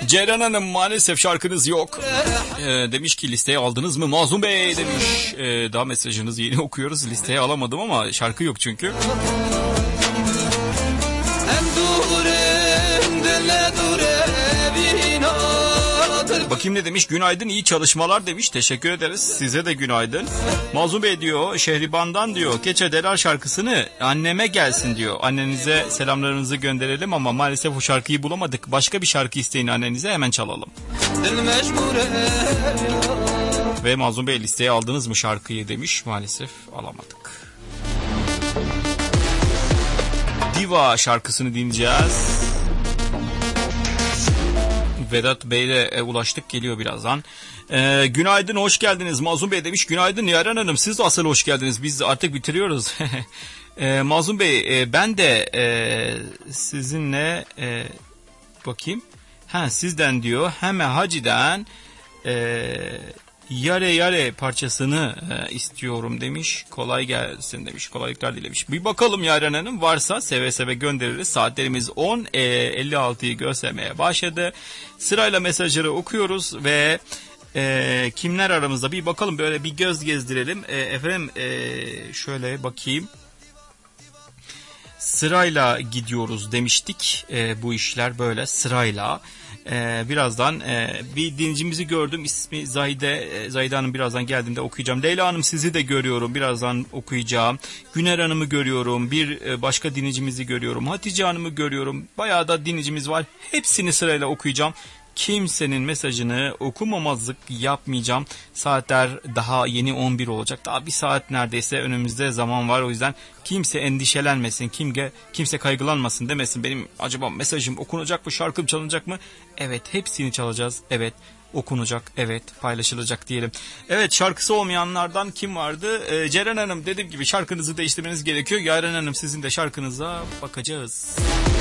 Ceren Hanım maalesef şarkınız yok. Demiş ki listeye aldınız mı Mazlum Bey demiş. Daha mesajınızı yeni okuyoruz. Listeye alamadım ama şarkı yok çünkü. Bakayım ne demiş? Günaydın, iyi çalışmalar demiş. Teşekkür ederiz. Size de günaydın. Mazlum Bey diyor, Şehriban'dan diyor, Keçe Delal şarkısını anneme gelsin diyor. Annenize selamlarınızı gönderelim ama maalesef o şarkıyı bulamadık. Başka bir şarkı isteyin annenize, hemen çalalım. Ve Mazlum Bey listeye aldınız mı şarkıyı demiş. Maalesef alamadık. Diva şarkısını dinleyeceğiz. Vedat Bey'le ulaştık, geliyor birazdan. Günaydın, hoş geldiniz Mazlum Bey demiş. Günaydın Yaren Hanım, siz de asıl hoş geldiniz. Biz artık bitiriyoruz. Mazlum Bey, ben de sizinle bakayım. Sizden diyor, Heme Hacı'den Yare Yare parçasını istiyorum demiş. Kolay gelsin demiş. Kolaylıklar dilemiş. Bir bakalım Yaren Hanım, varsa seve seve göndeririz. Saatlerimiz 10.56'yı göstermeye başladı. Sırayla mesajları okuyoruz ve kimler aramızda bir bakalım, böyle bir göz gezdirelim. Efendim şöyle bakayım. Sırayla gidiyoruz demiştik. Bu işler böyle sırayla. Birazdan bir dinleyicimizi gördüm, ismi Zahide. Zahide Hanım birazdan geldiğinde okuyacağım. Leyla Hanım sizi de görüyorum, birazdan okuyacağım. Güner Hanım'ı görüyorum, bir başka dinleyicimizi görüyorum. Hatice Hanım'ı görüyorum. Bayağı da dinleyicimiz var. Hepsini sırayla okuyacağım. Kimsenin mesajını okumamazlık yapmayacağım. Saatler daha yeni 11 olacak. Daha bir saat neredeyse önümüzde zaman var. O yüzden kimse endişelenmesin, kimse kaygılanmasın demesin. Benim acaba mesajım okunacak mı, şarkım çalınacak mı? Evet, hepsini çalacağız. Evet, okunacak. Evet, paylaşılacak diyelim. Evet, şarkısı olmayanlardan kim vardı? Ceren Hanım, dediğim gibi şarkınızı değiştirmeniz gerekiyor. Yaren Hanım, sizin de şarkınıza bakacağız.